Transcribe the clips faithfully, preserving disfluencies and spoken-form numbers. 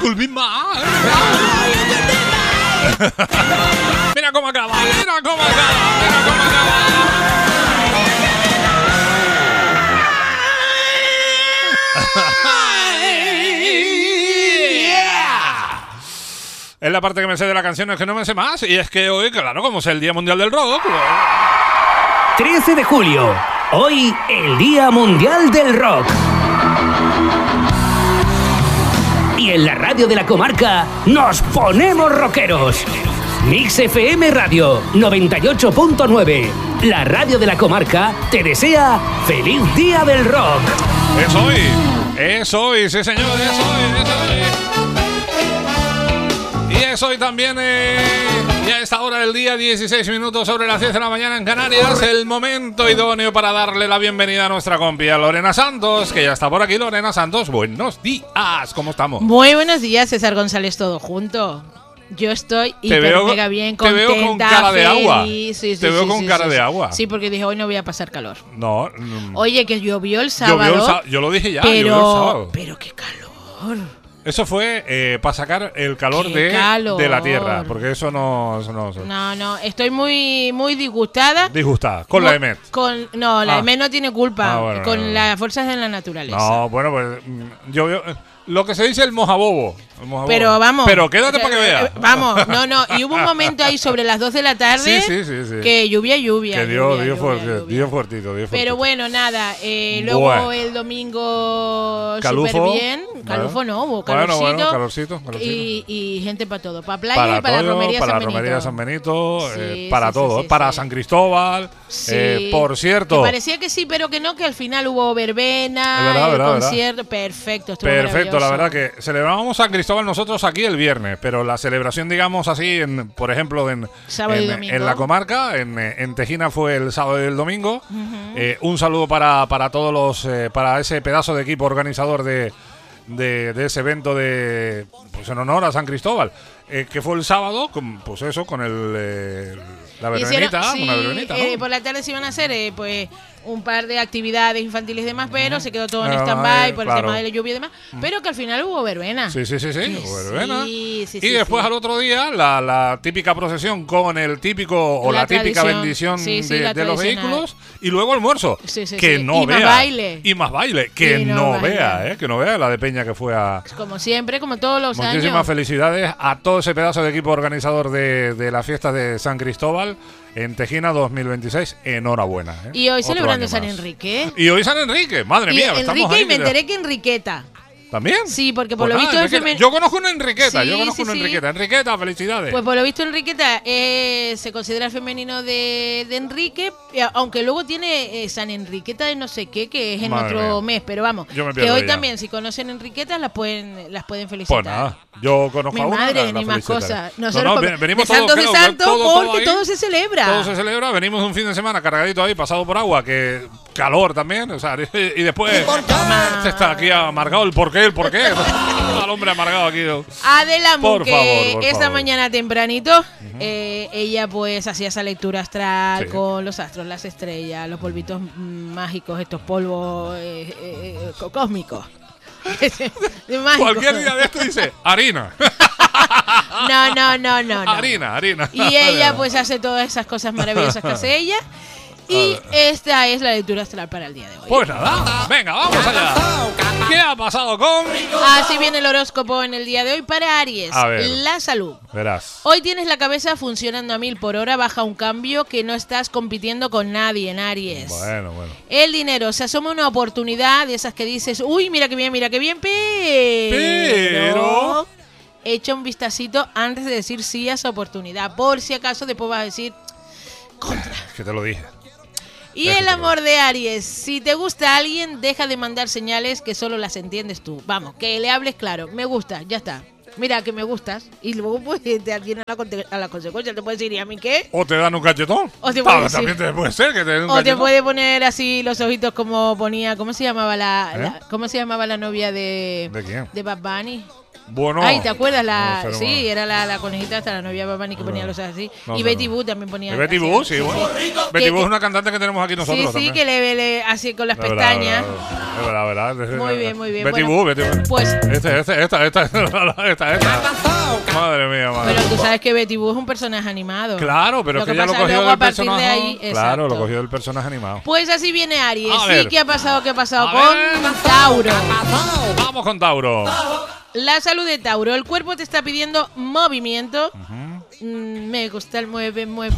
could be mine. Mira cómo acaba, mira cómo acaba, mira cómo acaba. Es la parte que me sé de la canción, es que no me sé más. Y es que hoy, claro, como es el Día Mundial del Rock. Pues... trece de julio. Hoy, el Día Mundial del Rock. Y en la radio de la comarca, nos ponemos rockeros. Mix F M Radio noventa y ocho punto nueve. La radio de la comarca te desea ¡Feliz Día del Rock! Es hoy. Es hoy, sí señor, es hoy, es hoy. Y es hoy también, eh, y a esta hora del día, dieciséis minutos sobre las diez de la mañana en Canarias, el momento idóneo para darle la bienvenida a nuestra compi, a Lorena Santos, que ya está por aquí. Lorena Santos, buenos días, ¿cómo estamos? Muy buenos días, César González, todo junto. Yo estoy hiper veo, mega bien, contenta, te veo con cara de feliz. agua. Sí, sí, te veo sí, con sí, cara sí, de sí. agua. Sí, porque dije, hoy no voy a pasar calor. No. no. Oye, que llovió el sábado. Llovió el sábado. Yo lo dije ya, pero, llovió el sábado. Pero qué calor. Eso fue eh, para sacar el calor de, calor de la tierra, porque eso no... Eso no, eso. no, no, estoy muy muy disgustada. Disgustada, con Mo- la E M E T. Con, no, la Ah. E M E T no tiene culpa, Ah, bueno, con no, no. las fuerzas de la naturaleza. No, bueno, pues mm, yo veo... Lo que se dice el mojabobo. El mojabobo. Pero vamos. Pero quédate para que veas. Vamos, no, no. Y hubo un momento ahí sobre las dos de la tarde. Sí, sí, sí, sí. Que lluvia, lluvia. Que dio, lluvia, dio, lluvia, fuerte, lluvia. dio fuertito, dio fuertito. Pero bueno, nada. Eh, luego Bueno. el domingo Calufo. súper bien. Calufo Bueno. no, hubo Bueno, calorcito. bueno, calorcito, calorcito. Y, y gente para todo. Para playa Para y para todo, la romería para San la Benito. romería San Benito, Sí, eh, para sí, todo, sí, sí, para sí. San Cristóbal. Sí. Eh, por cierto, Que parecía que sí, pero que no, que al final hubo verbena, Es verdad, el verdad, verdad. concierto. Perfecto, estuvo perfecto, la maravilloso. verdad que celebramos San Cristóbal nosotros aquí el viernes, pero la celebración, digamos así, en, por ejemplo, en, Sábado y en, domingo. en la comarca, en, en Tejina fue el sábado y el domingo. Eh, un saludo para, para todos los, eh, para ese pedazo de equipo organizador de, de, de ese evento de, pues en honor a San Cristóbal, eh, que fue el sábado, con, pues eso, con el, eh, la verbenita, Hicieron- sí, una verbenita, ¿no? eh, por la tarde se iban a hacer eh, pues un par de actividades infantiles y demás, pero se quedó todo en Ah, stand-by eh, por claro. el tema de la lluvia y demás, pero que al final hubo verbena. Sí, sí, sí, sí, Que verbena. sí, sí, y sí, después sí. al otro día la, la típica procesión con el típico o la, La típica tradición. bendición Sí, sí, de, la de los tradicional. vehículos y luego almuerzo. Sí, sí, que sí. no Y más vea. baile. Y más baile. Que Y no no, baile. vea, ¿eh? Que no vea la de Peña que fue a... Como siempre, como todos los Muchísimas años. felicidades a todo ese pedazo de equipo organizador de, de la fiesta de San Cristóbal en Tejina dos mil veintiséis. Enhorabuena. ¿eh? Y hoy Otro celebrando año San más. Enrique. Y hoy San Enrique. Madre Y mía, estamos Enrique, ahí, y me mira. enteré que Enriqueta. ¿También? Sí, porque Pues por lo nada, visto el Enriqueta. femen- Yo conozco una Enriqueta, Sí, yo conozco sí, una sí. Enriqueta. Enriqueta, felicidades. Pues por lo visto Enriqueta eh, se considera el femenino de, de Enrique, eh, aunque luego tiene eh, San Enriqueta de no sé qué, que es en Madre otro mía. mes, pero vamos, Yo me que pierdo hoy ya. también si conocen Enriquetas las pueden las pueden felicitar. Pues nada, yo conozco Mi a una. madre, la- la ni más felicitaré. cosas. No, Nosotros no, como- ven- venimos de santo todos, de creo, santo, todo- todo porque ahí. todo se celebra. Todo se celebra, venimos un fin de semana cargadito ahí, pasado por agua, que calor también, o sea, y después se está aquí amargado el porqué, el porqué. Al hombre amargado aquí. Adela Mu, Por que favor, por esta favor. mañana tempranito eh, ella pues hacía esa lectura astral Sí. con los astros, las estrellas, los polvitos mm, mágicos, estos polvos eh, eh, eh, co- cósmicos. Mágicos. Cualquier día de esto dice harina. No, no, no, no, no. Harina, harina. Y ella pues hace todas esas cosas maravillosas que hace ella. Y esta es la lectura astral para el día de hoy. Pues nada, venga, vamos allá. ¿Qué ha pasado con...? Así viene el horóscopo en el día de hoy para Aries. A ver. La salud. Verás. Hoy tienes la cabeza funcionando a mil por hora, baja un cambio que no estás compitiendo con nadie en Aries. Bueno, bueno. El dinero, se asoma una oportunidad de esas que dices, uy, mira qué bien, mira qué bien, pero... Pero- Echa un vistacito antes de decir sí a esa oportunidad. Por si acaso después vas a decir contra. Que te lo dije. Y Déjate el amor de Aries, si te gusta alguien, deja de mandar señales que solo las entiendes tú. Vamos, que le hables claro, me gusta, ya está. Mira que me gustas. Y luego pues te atiene a la, conte- a la consecuencia. Te puede decir, ¿y a mí qué? O te dan un cachetón. O te puede Ah, decir- también te puede ser que te den un O te cachetón. puede poner así los ojitos como ponía, ¿cómo se llamaba la, ¿Eh? la- cómo se llamaba la novia de ¿De quién? de Bad Bunny? Bueno. Ay, ¿te acuerdas? La, No, pero sí, bueno. era la, la conejita hasta la novia Babani que ponía los así. No y sé, Betty no. Boo también ponía. Y Betty hacía- Boo, sí, bueno. Betty Que- Boo es que- una cantante que tenemos aquí nosotros Sí, sí, también. que le, le así con las Es verdad, pestañas. Es verdad, es verdad, es verdad. Muy bien, muy bien. Betty Bueno, Boo, Betty Boo. pues- Este, este, esta, esta, esta, esta, esta. Madre mía, madre Pero tú mía. sabes que Betty Boo es un personaje animado. Claro, pero Lo es que, que ella lo pasa cogió luego del a partir de personaje. ahí, Claro, lo exacto. cogió del personaje animado. Pues así viene Aries. A Sí, ver. ¿qué ha pasado? ¿Qué ha pasado A con ver. Tauro? Vamos con Tauro. La salud de Tauro. El cuerpo te está pidiendo movimiento. Mm, me gusta el mueve, mueve.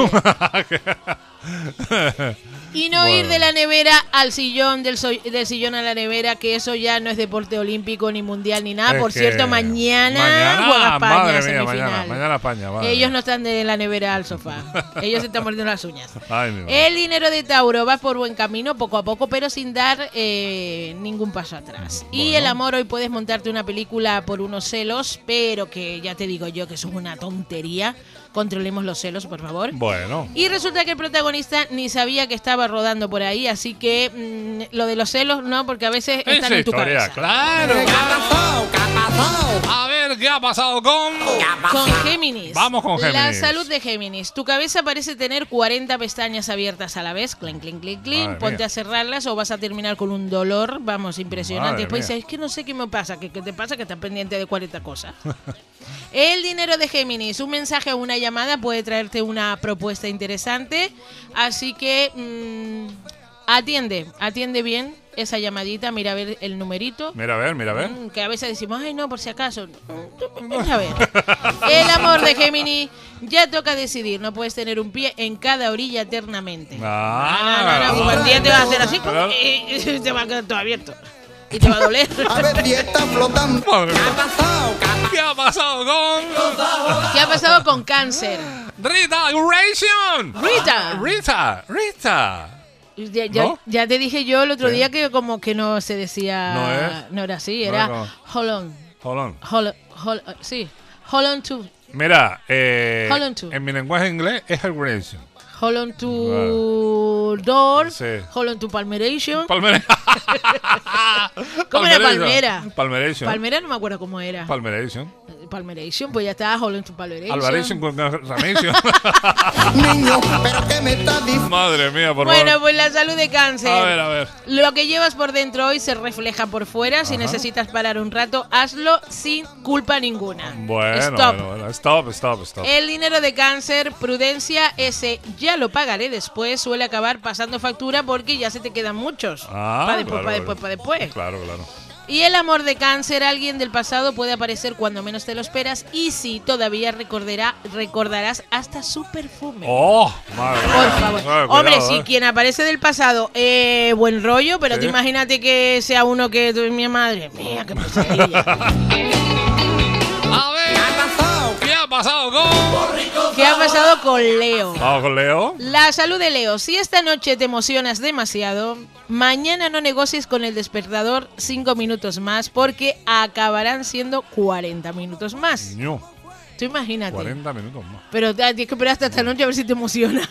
Y no Bueno. ir de la nevera al sillón, del, so- del sillón a la nevera, que eso ya no es deporte olímpico, ni mundial, ni nada. Es Por que cierto, mañana, mañana, juega España, madre mía, semifinal. mañana, mañana España, madre Ellos mía. no están de la nevera al sofá. Ellos se están mordiendo las uñas. Ay, mi madre. El dinero de Tauro va por buen camino, poco a poco, pero sin dar eh, ningún paso atrás. Y Bueno. el amor, hoy puedes montarte una película por unos celos, pero que ya te digo yo que eso es una tontería. Controlemos los celos, por favor. Bueno. Y resulta que el protagonista ni sabía que estaba rodando por ahí, así que mm, lo de los celos no, porque a veces están Esa en tu historia, cabeza. claro. A ver, ¿qué ha pasado con...? Con Géminis. Vamos con La Géminis. salud de Géminis. Tu cabeza parece tener cuarenta pestañas abiertas a la vez. Clink, clink, clink, clink. Madre Ponte mía. a cerrarlas o vas a terminar con un dolor, vamos, impresionante. Madre Después mía. dices, es que no sé qué me pasa. ¿Qué, qué te pasa? Que estás pendiente de cuarenta cosas. El dinero de Géminis. Un mensaje o una llamada puede traerte una propuesta interesante. Así que mm, atiende, atiende bien esa llamadita. Mira a ver el numerito. Mira a ver, mira a ver. Mm, Que a veces decimos, ay no, por si acaso. Mm, A ver. El amor de Géminis, ya toca decidir. No puedes tener un pie en cada orilla eternamente. Ah, no, no, no, no, un día te va a hacer así Pero- y, y te va a quedar todo abierto. Y te va a doler. A ver, y está flotando. Madre mía. ¿Qué ha pasado con...? ¿Qué ha pasado con Cáncer? Rita Ration. Rita. Rita, Rita. Ya, ya- ¿No? ya te dije yo el otro Sí. día que como que no se decía... No es. No era así, No era... es como- Hold on. Hold on. Hold, hold, sí. Hold on to... Mira, eh, Hold on to. en mi lenguaje inglés es Ration. Hold on to door. Sí. Hold on to palmeration. Palmera. ¿Cómo era Palmera? Palmeration. Palmera no me acuerdo cómo era. Palmeration. Palmeration, pues ya está. Hold on to palmeration. Alvaration con Ramation. Niño, pero que me está diciendo. Madre mía, por Bueno, favor. pues la salud de Cáncer. A ver, a ver. Lo que llevas por dentro hoy se refleja por fuera. Si Ajá. necesitas parar un rato, hazlo sin culpa ninguna. Bueno, Stop. bueno, bueno. Stop, stop, stop. El dinero de Cáncer, prudencia, ese ya lo pagaré después, suele acabar pasando factura porque ya se te quedan muchos. Ah, para después, claro, para después, para después. Claro, claro. Y el amor de Cáncer, alguien del pasado puede aparecer cuando menos te lo esperas y sí, todavía recordará, recordarás hasta su perfume. Oh, madre mía. Por favor. Eh, cuidado, Hombre, si eh. quien aparece del pasado, eh, buen rollo, pero Sí. tú imagínate que sea uno que tu mi madre mía, qué pesadilla. A ver, ¿qué ha pasado con...? ¿Qué ha pasado con Leo? Vamos con Leo. La salud de Leo. Si esta noche te emocionas demasiado, mañana no negocies con el despertador cinco minutos más porque acabarán siendo cuarenta minutos más. Ño, Tú imagínate. cuarenta minutos más. Pero te- tienes que esperar hasta esta noche a ver si te emociona.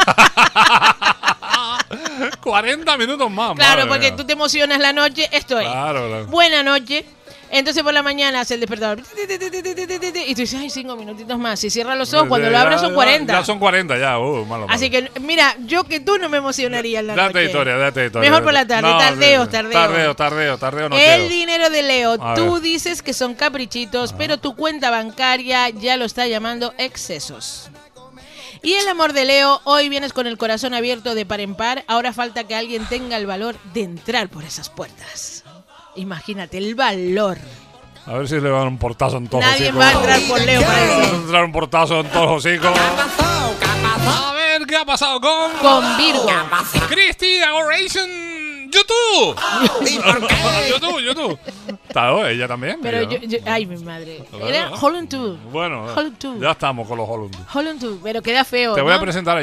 cuarenta minutos más. Claro, madre porque mía. tú te emocionas la noche, esto es. Claro, claro. Buena noche. Entonces por la mañana hace el despertador. Y tú dices, ay, cinco minutitos más. Si cierras los ojos, cuando lo Ya- abres son ya- cuarenta. Ya son cuarenta, ya. Uh, malo, malo. Así que, mira, yo que tú no me emocionaría en la Date noche. historia, date historia. Mejor por la date- tarde, No, tardeo, sí, sí. tardeo. Tardeo, tardeo, tardeo no El quiero. dinero de Leo, A tú ver. dices que son caprichitos, pero tu cuenta bancaria ya lo está llamando excesos. Y el amor de Leo, hoy vienes con el corazón abierto de par en par, ahora falta que alguien tenga el valor de entrar por esas puertas. Imagínate, el valor. A ver si le van un portazo en todos los Nadie hocicos. va a entrar por Leo para Va a eso. entrar un portazo en todos los hocicos. A ver, ¿qué ha pasado con...? Con Virgo. Christy Oration YouTube. ¿Y por qué? YouTube, YouTube. Claro, ella también. Pero ella, yo, ¿no? yo- ay, mi madre. Claro. Era Holland two. Bueno, Holland two. ya estamos con los Holland. Holland two, pero queda feo, Te voy a ¿no? presentar a Jenny.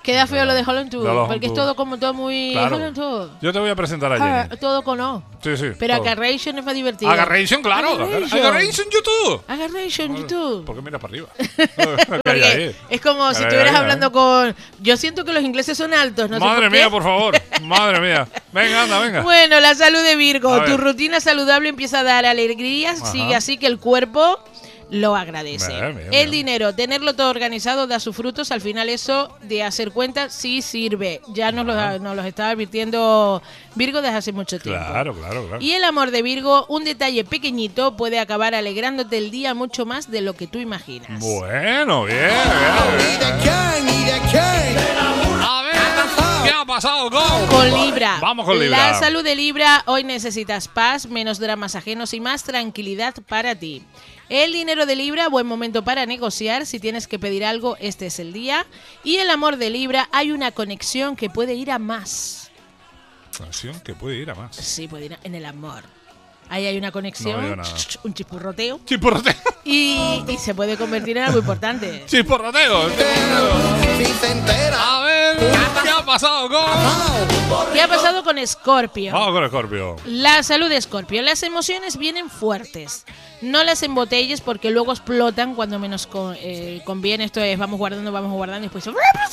Queda feo lo de Holland Tour, De Holland porque es Tour. todo como todo muy Claro. Holland Tour. Yo te voy a presentar a Ah, Jenny. todo con O. Sí, sí. Pero todo. Agarration es más divertido. Agarration, claro. Agarration. Agarration YouTube. Agarration YouTube. ¿Por qué miras para arriba? ¿Qué hay Porque ahí? es como si Ahí, estuvieras ahí, hablando con... Yo siento que los ingleses son altos, no sé Madre por qué. mía, por favor. Madre mía. Venga, anda, venga. Bueno, la salud de Virgo. A Tu ver. rutina saludable empieza a dar alegrías, Ajá. sigue así que el cuerpo lo agradece. Bien, bien, el bien. dinero, tenerlo todo organizado da sus frutos. Al final eso de hacer cuentas sí sirve. Ya nos los, nos los estaba advirtiendo Virgo desde hace mucho tiempo. Claro, claro, claro. Y el amor de Virgo, un detalle pequeñito puede acabar alegrándote el día mucho más de lo que tú imaginas. Bueno, bien, ¿Y bien, de bien. quién? ¿Y de quién? A ver, ¿qué ha pasado con? Con Libra. Vamos con Libra. La salud de Libra, hoy necesitas paz, menos dramas ajenos y más tranquilidad para ti. El dinero de Libra, buen momento para negociar. Si tienes que pedir algo, este es el día. Y el amor de Libra, hay una conexión que puede ir a más. Canción que puede ir a más. Sí, puede ir a- en el amor. Ahí hay una conexión, No veo nada. un chispurroteo. Chisporroteo. Y, y se puede convertir en algo importante. Chisporroteo. Si se entera. A ver, ¿qué ha pasado con? ¿Qué ha pasado con Escorpio? Vamos con Scorpio. La salud de Escorpio. Las emociones vienen fuertes. No las embotelles porque luego explotan cuando menos con- eh, conviene. Esto es, vamos guardando, vamos guardando y después...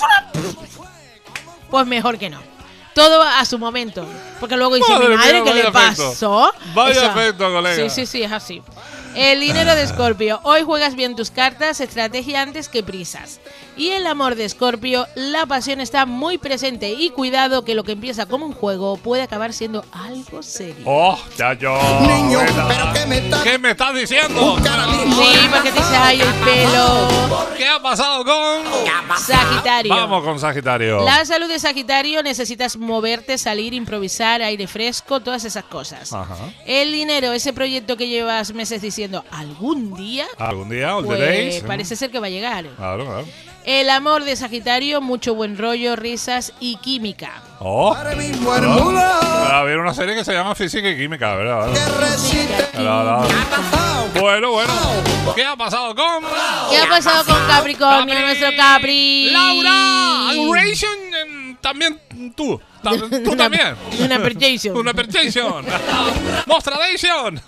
Pues mejor que no. Todo a su momento. Porque luego dice, Madre mi madre, mía, ¿qué le vaya efecto. pasó? Vaya efecto, colega. Sí, sí, sí, es así. El dinero de Escorpio. Hoy juegas bien tus cartas, estrategia antes que prisas. Y el amor de Escorpio, la pasión está muy presente. Y cuidado que lo que empieza como un juego puede acabar siendo algo serio. Oh, chacho. Niño, Venga. pero ¿qué me está- ¿Qué me estás diciendo? Un canalismo. Sí, porque te dice, ay, el pelo. ¿Qué ha pasado con? Sagitario. Vamos con Sagitario. La salud de Sagitario, necesitas moverte, salir, improvisar, aire fresco, todas esas cosas. Ajá. El dinero, ese proyecto que llevas meses diciendo, algún día, ¿Algún día? ¿All the pues days? parece ser que va a llegar. Claro, claro. El amor de Sagitario, mucho buen rollo, risas y química. Oh. Ahora mismo el mulo Para ver una serie que se llama Física y Química, ¿verdad? que resiste. Claro, claro. Ah, Bueno, bueno. ¿Qué ha pasado con? ¿Qué ha pasado con Capricornio, Capri. nuestro Capri? Laura. Adoration, em, también tú. Ta- Tú Una- también. Una appreciation. Una appreciation. Mostradation.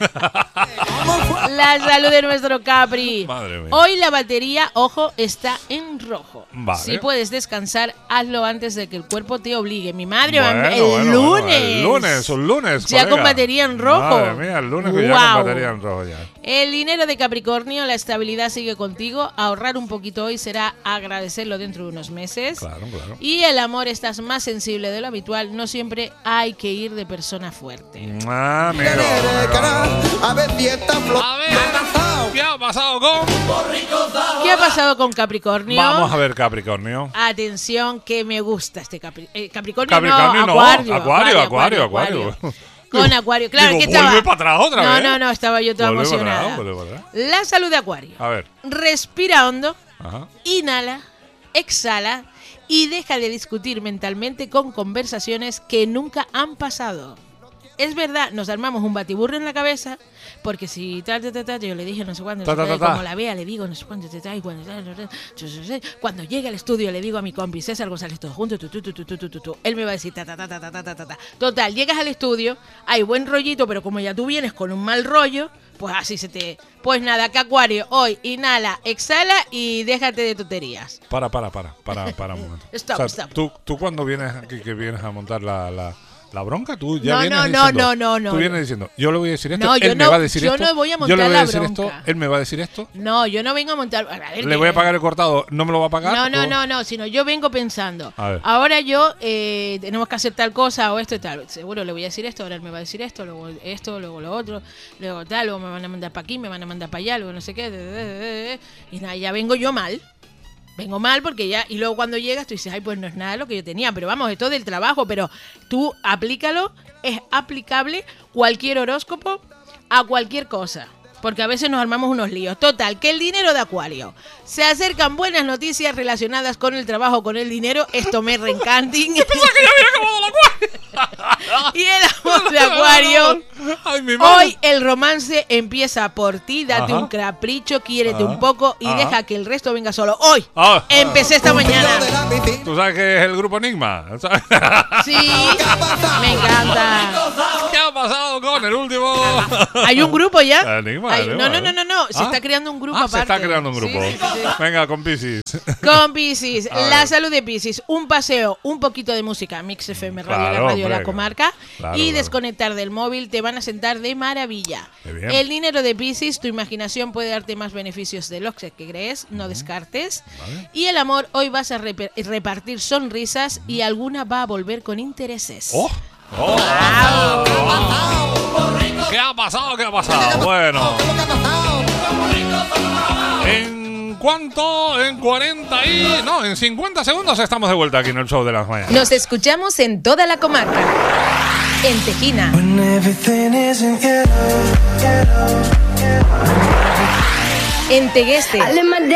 La salud de nuestro Capri. Madre mía. Hoy la batería, ojo, está en rojo. Vale. Si puedes descansar, hazlo antes de que el cuerpo te obligue. Mi madre, Bueno, el bueno, lunes. bueno, el lunes, un lunes. Ya colega. con batería en rojo. Madre mía, el lunes que ya Guau. con batería en rojo ya. El dinero de Capricornio, la estabilidad sigue contigo. Ahorrar un poquito hoy será agradecerlo dentro de unos meses. Claro, claro. Y el amor, estás más sensible de lo habitual. No siempre hay que ir de persona fuerte. Ah, amigo. A ver si está A ver, ¿qué ha pasado con? ¿Qué ha pasado con Capricornio? Vamos a ver Capricornio. Atención, que me gusta este Capri- eh, Capricornio. Capricornio no, no, Acuario, Acuario, Acuario, Acuario. Con Acuario, claro, Digo, que estaba. vuelve para atrás otra no, vez. No, no, estaba yo toda Vuelve para emocionada. atrás, vuelve para atrás. La salud de Acuario. A ver. Respira hondo, Ajá. inhala, exhala y deja de discutir mentalmente con conversaciones que nunca han pasado. Es verdad, nos armamos un batiburro en la cabeza, porque si tal, tal, tal, tal, yo le dije no sé cuándo, Ta, ta, ta, ta. como la vea le digo no sé cuándo, tal, tal, y cuando, tal, tal, tal, tal, tal, cuando llegue al estudio le digo a mi compi César González todos juntos, tu, tu, tu, tu, tu, tu, tu, tu. Él me va a decir ta, ta, ta, ta, ta, ta, ta, ta, ta. Total, llegas al estudio, hay buen rollito, pero como ya tú vienes con un mal rollo, pues así se te... Pues nada, que Acuario, hoy inhala, exhala y déjate de tonterías. Para, para, para, para, para un momento. Stop, O sea, stop. Tú, tú cuando vienes aquí, que vienes a montar la, la, la bronca, tú ya No, vienes no, no, diciendo, no, no, no, Tú vienes no. diciendo, yo le voy a decir esto, No, él yo me no- va a decir yo esto, no voy a yo montar le voy la a decir bronca. esto, él me va a decir esto, No, yo no vengo a montar... a ver, le que- voy a pagar el cortado, no me lo va a pagar. No, no, o- no, no, sino yo vengo pensando, A ver. ahora yo eh, tenemos que hacer tal cosa o esto y tal. Seguro le voy a decir esto, ahora él me va a decir esto, luego esto, luego lo otro, luego tal, luego me van a mandar para aquí, me van a mandar para allá, luego no sé qué. Y nada, ya vengo yo mal. Vengo mal porque ya, y luego cuando llegas tú dices, ay, pues no es nada lo que yo tenía, pero vamos, esto es del trabajo, pero tú aplícalo, es aplicable cualquier horóscopo a cualquier cosa. Porque a veces nos armamos unos líos. Total, que el dinero de Acuario. Se acercan buenas noticias relacionadas con el trabajo, con el dinero. Esto me reencanting. ¡Pensaba que ya había acabado la cual! Y el amor de Acuario. Ay, mi madre. Hoy el romance empieza por ti, date Ajá. un capricho, quiérete Ajá. un poco y Ajá. deja que el resto venga solo. Hoy Ah. empecé esta mañana. ¿Tú sabes que es el grupo Enigma? ¿Sabes? Sí, me encanta. ¿Qué ha pasado con el último? ¿Hay un grupo ya? Enigma, Hay- Enigma, no, no, no, no, no. Se ¿Ah? está creando un grupo Ah, aparte. se está creando un grupo. Sí, sí, sí. Venga, con Piscis. Con Piscis, A la ver. salud de Piscis, un paseo, un poquito de música, Mix F M Radio, Claro, la radio de la hombre, comarca, claro, y claro. desconectar del móvil te van a sentar de maravilla. Qué bien. El dinero de Piscis, tu imaginación puede darte más beneficios de los que crees, no descartes. Vale. Y el amor, hoy vas a repe- repartir sonrisas y alguna va a volver con intereses. ¡Oh! ¡Oh! ¿Qué ha pasado? ¿Qué ha pasado? Bueno. En cuanto, en cuarenta y... No, en cincuenta segundos estamos de vuelta aquí en el show de las mañanas. Nos escuchamos en toda la comarca. En Tejina, When everything isn't yellow, yellow, yellow. en Tegueste,